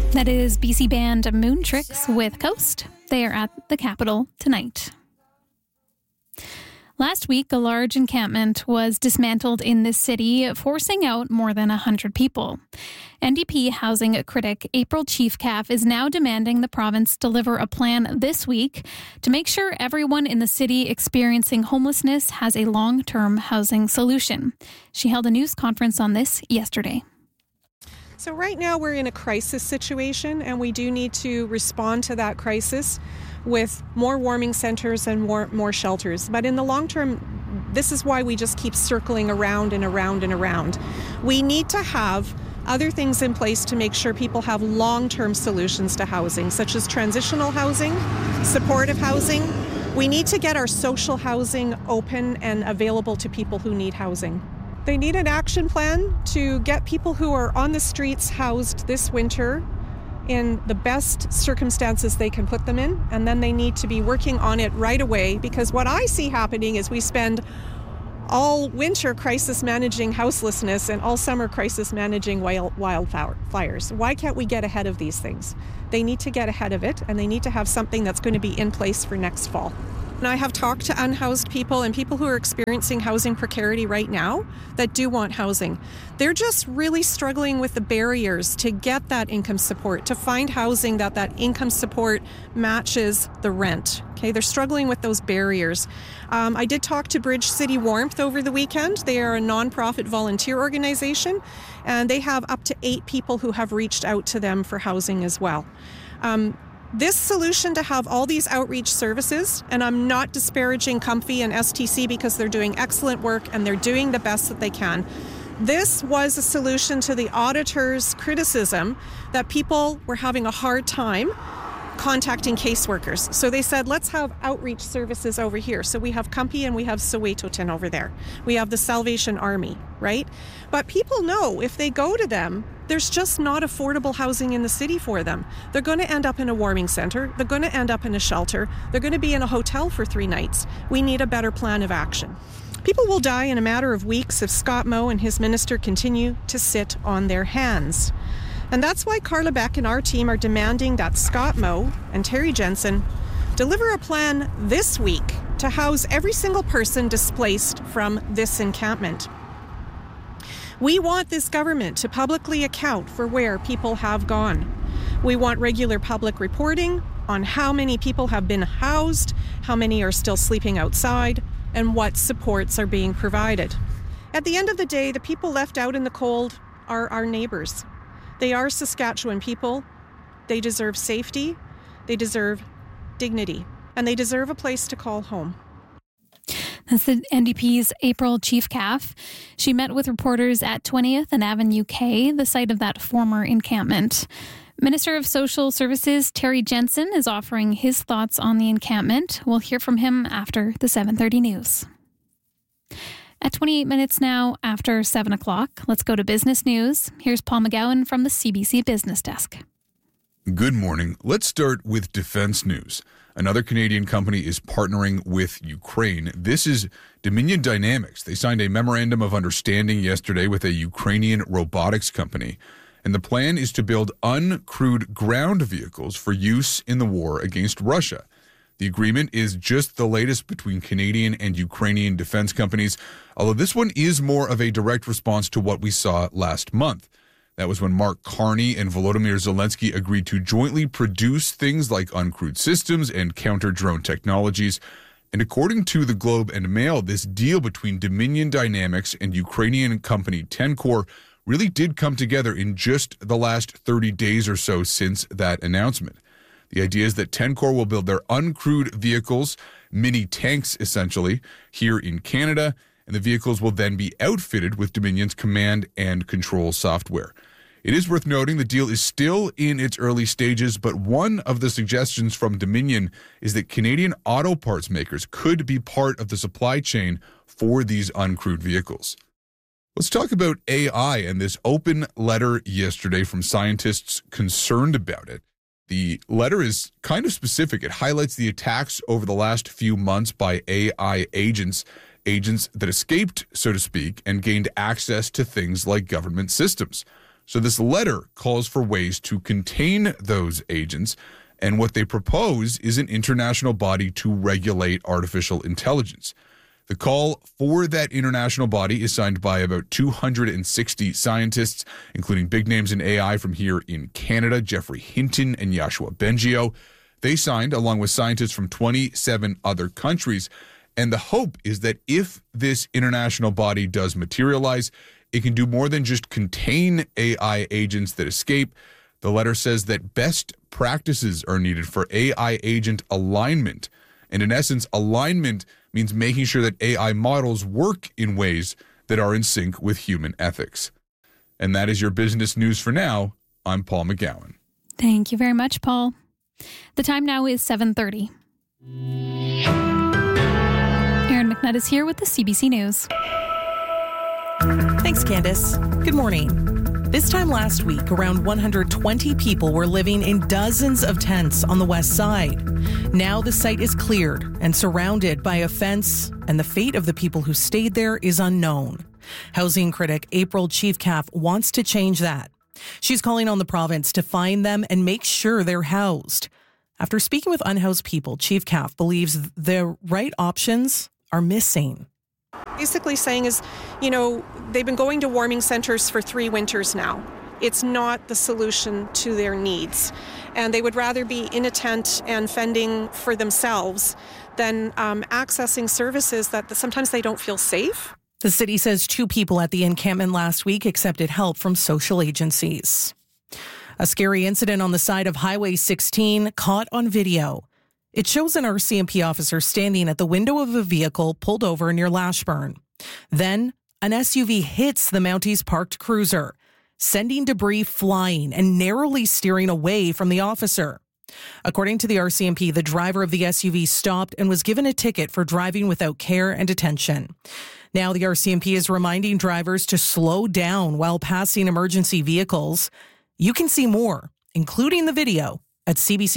That is BC band Moon Tricks with Coast. They are at the Capitol tonight. Last week, a large encampment was dismantled in this city, forcing out more than 100 people. NDP housing critic April Chiefcalf is now demanding the province deliver a plan this week to make sure everyone in the city experiencing homelessness has a long-term housing solution. She held a news conference on this yesterday. So right now we're in a crisis situation, and we do need to respond to that crisis with more warming centres and more shelters. But in the long term, this is why we just keep circling around and around and around. We need to have other things in place to make sure people have long-term solutions to housing, such as transitional housing, supportive housing. We need to get our social housing open and available to people who need housing. They need an action plan to get people who are on the streets housed this winter in the best circumstances they can put them in, and then they need to be working on it right away, because what I see happening is we spend all winter crisis managing houselessness and all summer crisis managing wildfires. Why can't we get ahead of these things? They need to get ahead of it, and they need to have something that's going to be in place for next fall. And I have talked to unhoused people and people who are experiencing housing precarity right now that do want housing. They're just really struggling with the barriers to get that income support, to find housing that income support matches the rent. Okay, they're struggling with those barriers. I did talk to Bridge City Warmth over the weekend. They are a nonprofit volunteer organization, and they have up to 8 people who have reached out to them for housing as well. This solution to have all these outreach services, and I'm not disparaging Comfy and STC because they're doing excellent work and they're doing the best that they can. This was a solution to the auditor's criticism that people were having a hard time contacting caseworkers. So they said, let's have outreach services over here. So we have Comfy and we have Soweto over there. We have the Salvation Army, right? But people know if they go to them, there's just not affordable housing in the city for them. They're going to end up in a warming center. They're going to end up in a shelter. They're going to be in a hotel for 3 nights. We need a better plan of action. People will die in a matter of weeks if Scott Moe and his minister continue to sit on their hands. And that's why Carla Beck and our team are demanding that Scott Moe and Terry Jensen deliver a plan this week to house every single person displaced from this encampment. We want this government to publicly account for where people have gone. We want regular public reporting on how many people have been housed, how many are still sleeping outside, and what supports are being provided. At the end of the day, the people left out in the cold are our neighbours. They are Saskatchewan people. They deserve safety, they deserve dignity, and they deserve a place to call home. That's the NDP's April Chiefcalf. She met with reporters at 20th and Avenue K, the site of that former encampment. Minister of Social Services Terry Jensen is offering his thoughts on the encampment. We'll hear from him after the 7:30 news. At 28 minutes now after 7 o'clock, let's go to business news. Here's Paul McGowan from the CBC Business Desk. Good morning. Let's start with defense news. Another Canadian company is partnering with Ukraine. This is Dominion Dynamics. They signed a memorandum of understanding yesterday with a Ukrainian robotics company. And the plan is to build uncrewed ground vehicles for use in the war against Russia. The agreement is just the latest between Canadian and Ukrainian defense companies, although this one is more of a direct response to what we saw last month. That was when Mark Carney and Volodymyr Zelensky agreed to jointly produce things like uncrewed systems and counter-drone technologies. And according to the Globe and Mail, this deal between Dominion Dynamics and Ukrainian company Tencor really did come together in just the last 30 days or so since that announcement. The idea is that Tencor will build their uncrewed vehicles, mini tanks essentially, here in Canada, and the vehicles will then be outfitted with Dominion's command and control software. It is worth noting the deal is still in its early stages, but one of the suggestions from Dominion is that Canadian auto parts makers could be part of the supply chain for these uncrewed vehicles. Let's talk about AI and this open letter yesterday from scientists concerned about it. The letter is kind of specific. It highlights the attacks over the last few months by AI agents that escaped, so to speak, and gained access to things like government systems. So this letter calls for ways to contain those agents, and what they propose is an international body to regulate artificial intelligence. The call for that international body is signed by about 260 scientists, including big names in AI from here in Canada, Geoffrey Hinton and Yoshua Bengio. They signed along with scientists from 27 other countries. And the hope is that if this international body does materialize, it can do more than just contain AI agents that escape. The letter says that best practices are needed for AI agent alignment. And in essence, alignment means making sure that AI models work in ways that are in sync with human ethics. And that is your business news for now. I'm Paul McGowan. Thank you very much, Paul. The time now is 7:30. Aaron McNutt is here with the CBC News. Thanks, Candace. Good morning. This time last week, around 120 people were living in dozens of tents on the west side. Now the site is cleared and surrounded by a fence, and the fate of the people who stayed there is unknown. Housing critic April Chiefcalf wants to change that. She's calling on the province to find them and make sure they're housed. After speaking with unhoused people, Chiefcalf believes the right options are missing. Basically saying is, they've been going to warming centers for 3 winters now. It's not the solution to their needs. And they would rather be in a tent and fending for themselves than accessing services that sometimes they don't feel safe. The city says 2 people at the encampment last week accepted help from social agencies. A scary incident on the side of Highway 16 caught on video. It shows an RCMP officer standing at the window of a vehicle pulled over near Lashburn. Then, an SUV hits the Mounties parked cruiser, sending debris flying and narrowly steering away from the officer. According to the RCMP, the driver of the SUV stopped and was given a ticket for driving without care and attention. Now, the RCMP is reminding drivers to slow down while passing emergency vehicles. You can see more, including the video, at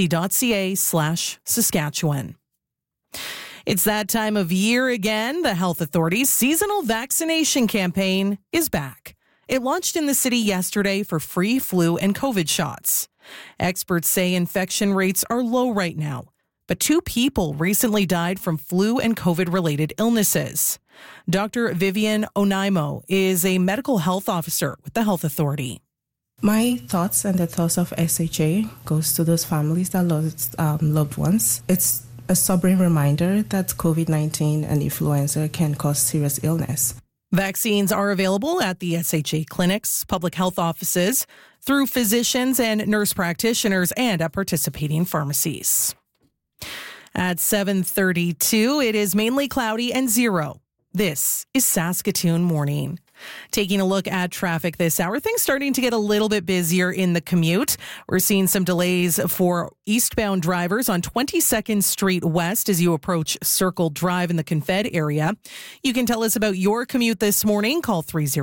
cbc.ca/Saskatchewan. It's that time of year again. The health authorities' seasonal vaccination campaign is back. It launched in the city yesterday for free flu and COVID shots. Experts say infection rates are low right now, but 2 people recently died from flu and COVID-related illnesses. Dr. Vivian Onaimo is a medical health officer with the health authority. My thoughts and the thoughts of SHA goes to those families that lost loved ones. It's a sobering reminder that COVID-19 and influenza can cause serious illness. Vaccines are available at the SHA clinics, public health offices, through physicians and nurse practitioners, and at participating pharmacies. At 7:32, it is mainly cloudy and 0. This is Saskatoon Morning. Taking a look at traffic this hour, things starting to get a little bit busier in the commute. We're seeing some delays for eastbound drivers on 22nd Street West as you approach Circle Drive in the Confed area. You can tell us about your commute this morning. Call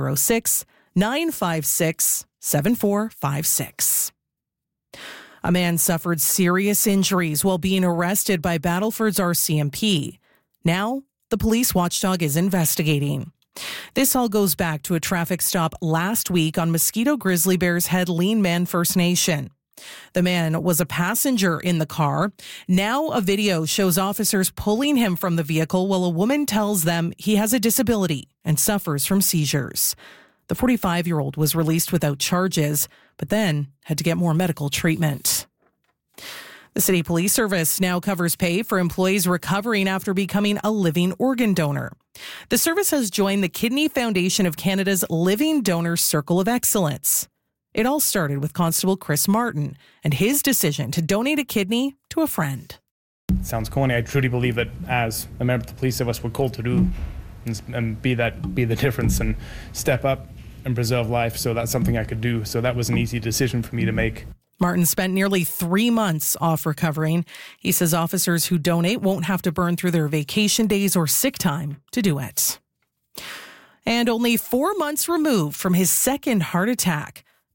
306-956-7456. A man suffered serious injuries while being arrested by Battleford's RCMP. Now, the police watchdog is investigating. This all goes back to a traffic stop last week on Mosquito Grizzly Bear's Head Lean Man First Nation. The man was a passenger in the car. Now a video shows officers pulling him from the vehicle while a woman tells them he has a disability and suffers from seizures. The 45-year-old was released without charges, but then had to get more medical treatment. The City Police Service now covers pay for employees recovering after becoming a living organ donor. The service has joined the Kidney Foundation of Canada's Living Donor Circle of Excellence. It all started with Constable Chris Martin and his decision to donate a kidney to a friend. It sounds corny. I truly believe that as a member of the police of us, we're called to do and be the difference and step up and preserve life. So that's something I could do. So that was an easy decision for me to make. Martin spent nearly 3 months off recovering. He says officers who donate won't have to burn through their vacation days or sick time to do it. And only 4 months removed from his second heart attack,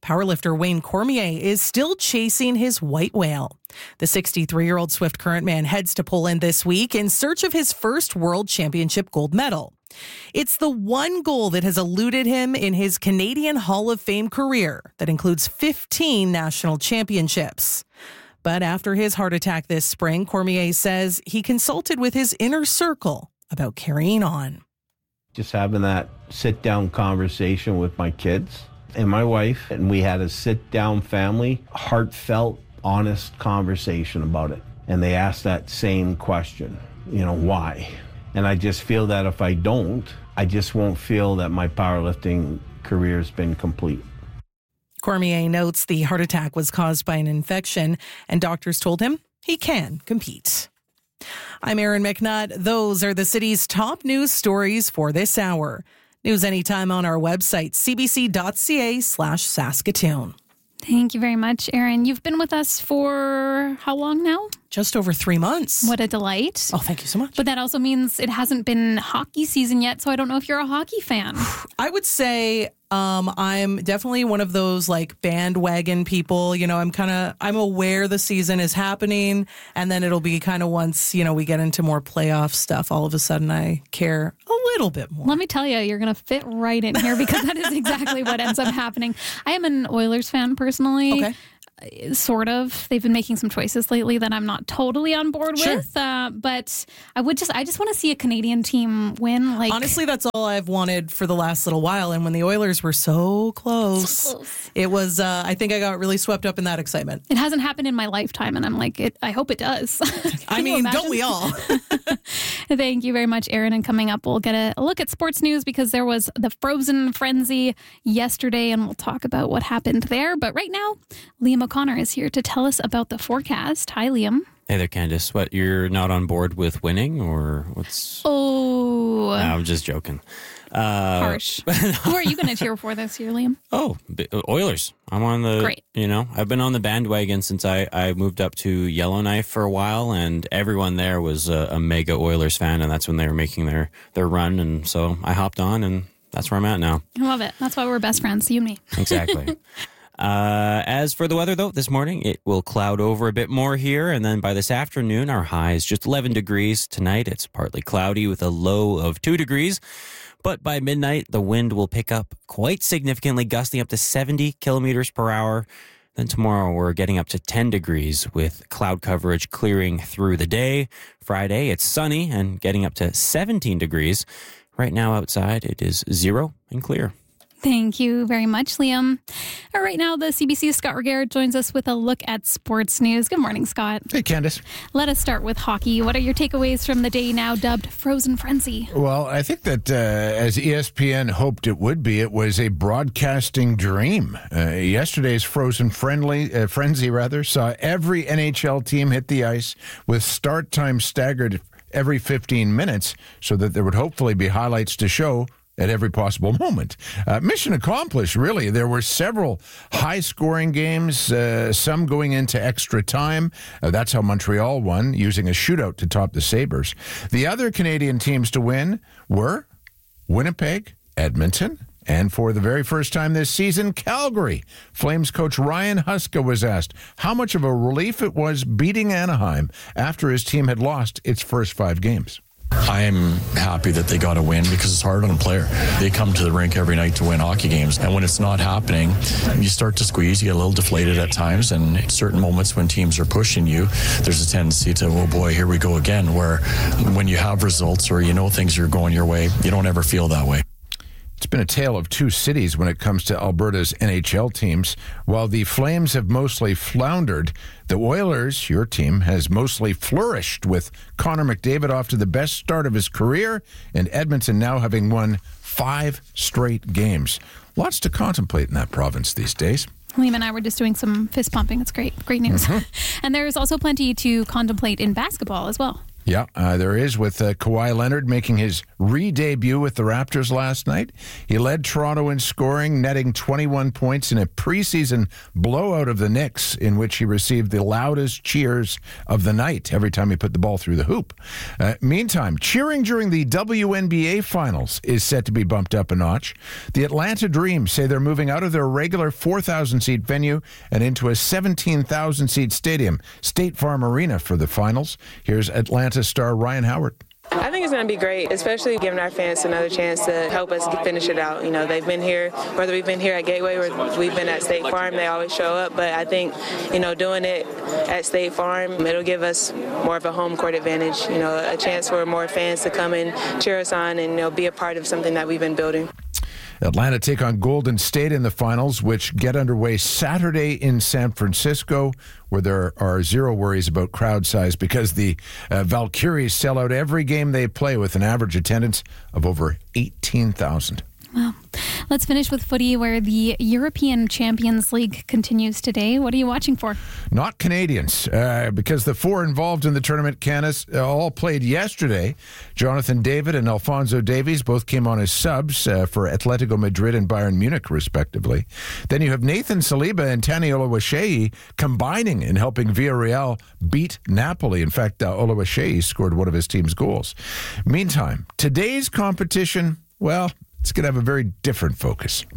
powerlifter Wayne Cormier is still chasing his white whale. The 63-year-old Swift Current man heads to Poland this week in search of his first World Championship gold medal. It's the one goal that has eluded him in his Canadian Hall of Fame career that includes 15 national championships. But after his heart attack this spring, Cormier says he consulted with his inner circle about carrying on. Just having that sit-down conversation with my kids and my wife, and we had a sit-down family, heartfelt, honest conversation about it. And they asked that same question, why? And I just feel that if I don't, I just won't feel that my powerlifting career has been complete. Cormier notes the heart attack was caused by an infection, and doctors told him he can compete. I'm Erin McNutt. Those are the city's top news stories for this hour. News anytime on our website, cbc.ca/Saskatoon. Thank you very much, Erin. You've been with us for how long now? Just over 3 months. What a delight. Oh, thank you so much. But that also means it hasn't been hockey season yet, so I don't know if you're a hockey fan. I would say I'm definitely one of those like bandwagon people. I'm aware the season is happening, and then it'll be kind of once, we get into more playoff stuff, all of a sudden I care a little bit more. Let me tell you, you're going to fit right in here because that is exactly what ends up happening. I am an Oilers fan personally. Okay. Sort of. They've been making some choices lately that I'm not totally on board with. But I just want to see a Canadian team win. Honestly, that's all I've wanted for the last little while. And when the Oilers were so close. It was, I think I got really swept up in that excitement. It hasn't happened in my lifetime, and I'm like, I hope it does. Don't we all? Thank you very much, Erin. And coming up, we'll get a look at sports news because there was the Frozen Frenzy yesterday, and we'll talk about what happened there. But right now, Liam O'Connor is here to tell us about the forecast. Hi, Liam. Hey there, Candace. What, you're not on board with winning, or what's... Oh. No, I'm just joking. Harsh. Who are you going to cheer for this year, Liam? Oh, Oilers. I'm on the... Great. I've been on the bandwagon since I moved up to Yellowknife for a while, and everyone there was a mega Oilers fan, and that's when they were making their run, and so I hopped on, and that's where I'm at now. I love it. That's why we're best friends, you and me. Exactly. As for the weather, though, this morning, it will cloud over a bit more here. And then by this afternoon, our high is just 11 degrees. Tonight, it's partly cloudy with a low of 2 degrees. But by midnight, the wind will pick up quite significantly, gusting up to 70 kilometers per hour. Then tomorrow, we're getting up to 10 degrees with cloud coverage clearing through the day. Friday, it's sunny and getting up to 17 degrees. Right now outside, it is 0 and clear. Thank you very much, Liam. Right now, the CBC's Scott Regard joins us with a look at sports news. Good morning, Scott. Hey, Candace. Let us start with hockey. What are your takeaways from the day now dubbed Frozen Frenzy? Well, I think that as ESPN hoped it would be, it was a broadcasting dream. Yesterday's Frozen Frenzy saw every NHL team hit the ice with start time staggered every 15 minutes so that there would hopefully be highlights to show at every possible moment. Mission accomplished, really. There were several high-scoring games, some going into extra time. That's how Montreal won, using a shootout to top the Sabres. The other Canadian teams to win were Winnipeg, Edmonton, and for the very first time this season, Calgary. Flames coach Ryan Huska was asked how much of a relief it was beating Anaheim after his team had lost its first 5 games. I am happy that they got a win because it's hard on a player. They come to the rink every night to win hockey games. And when it's not happening, you start to squeeze, you get a little deflated at times. And at certain moments when teams are pushing you, there's a tendency to, oh boy, here we go again. Where when you have results or things are going your way, you don't ever feel that way. It's been a tale of two cities when it comes to Alberta's NHL teams. While the Flames have mostly floundered, the Oilers, your team, has mostly flourished, with Connor McDavid off to the best start of his career and Edmonton now having won 5 straight games. Lots to contemplate in that province these days. Liam and I were just doing some fist pumping. It's great. Great news. Mm-hmm. And there's also plenty to contemplate in basketball as well. Yeah, there is, with Kawhi Leonard making his re-debut with the Raptors last night. He led Toronto in scoring, netting 21 points in a preseason blowout of the Knicks, in which he received the loudest cheers of the night every time he put the ball through the hoop. Meantime, cheering during the WNBA Finals is set to be bumped up a notch. The Atlanta Dream say they're moving out of their regular 4,000-seat venue and into a 17,000-seat stadium, State Farm Arena, for the finals. Here's Atlanta star Ryan Howard. I think it's going to be great, especially giving our fans another chance to help us finish it out. You know, they've been here, whether we've been here at Gateway or we've been at State Farm, they always show up. But I think, you know, doing it at State Farm, it'll give us more of a home court advantage, you know, a chance for more fans to come and cheer us on and, you know, be a part of something that we've been building. Atlanta take on Golden State in the finals, which get underway Saturday in San Francisco, where there are zero worries about crowd size because the Valkyries sell out every game they play with an average attendance of over 18,000. Well, let's finish with footy, where the European Champions League continues today. What are you watching for? Not Canadians, because the four involved in the tournament, Canis, all played yesterday. Jonathan David and Alphonso Davies both came on as subs for Atletico Madrid and Bayern Munich, respectively. Then you have Nathan Saliba and Tani Oluwaseyi combining and helping Villarreal beat Napoli. In fact, Oluwaseyi scored one of his team's goals. Meantime, today's competition, well, it's going to have a very different focus.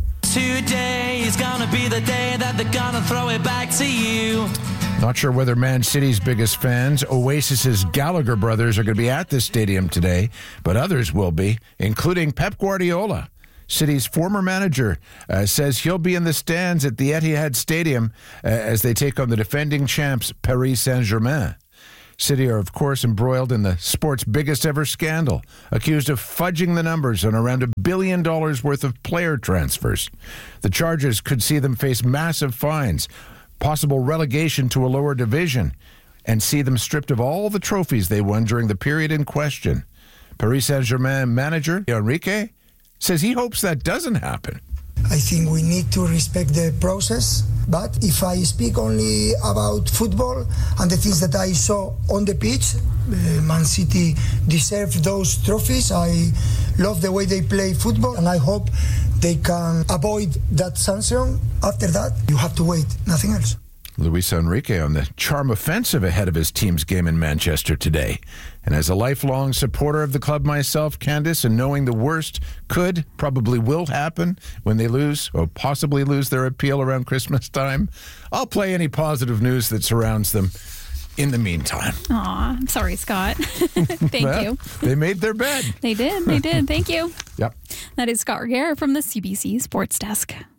Today is going to be the day that they're going to throw it back to you. Not sure whether Man City's biggest fans, Oasis's Gallagher brothers, are going to be at this stadium today, but others will be, including Pep Guardiola. City's former manager says he'll be in the stands at the Etihad Stadium as they take on the defending champs Paris Saint-Germain. City are, of course, embroiled in the sport's biggest ever scandal, accused of fudging the numbers on around $1 billion worth of player transfers. The charges could see them face massive fines, possible relegation to a lower division, and see them stripped of all the trophies they won during the period in question. Paris Saint-Germain manager Enrique says he hopes that doesn't happen. I think we need to respect the process, but if I speak only about football and the things that I saw on the pitch, Man City deserve those trophies. I love the way they play football, and I hope they can avoid that sanction. After that, you have to wait, nothing else. Luis Enrique on the charm offensive ahead of his team's game in Manchester today. And as a lifelong supporter of the club myself, Candice, and knowing the worst could, probably will happen when they lose or possibly lose their appeal around Christmas time, I'll play any positive news that surrounds them in the meantime. Aw, I'm sorry, Scott. Thank you. They made their bed. They did. Thank you. Yep. That is Scott Regehr from the CBC Sports Desk.